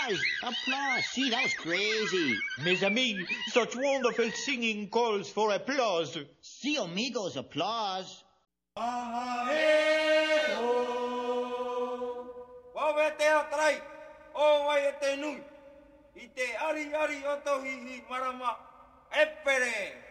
applause! Applause! See, that was crazy. Mes amis, such wonderful singing calls for applause. See, amigos, applause. Wawete o trai, o wai e te nui, i te ari o tohi marama, e pere.